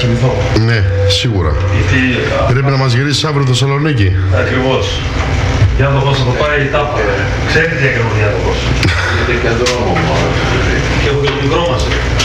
κοιμηθώ. Ναι, σίγουρα. Γιατί Πρέπει να μας γυρίσεις αύριο το Θεσσαλονίκη. ακριβώς. Διάδοχος θα το πάει η τάπα. Ξέρει τι έκανε ο διάδοχος. Γιατί και δρόμο μόνο. Και έχω και το μικρό μας.